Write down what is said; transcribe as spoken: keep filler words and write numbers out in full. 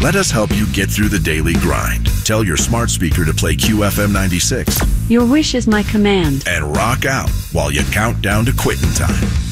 Let us help you get through the daily grind. Tell your smart speaker to play Q F M ninety-six. Your wish is my command. And rock out while you count down to quitting time.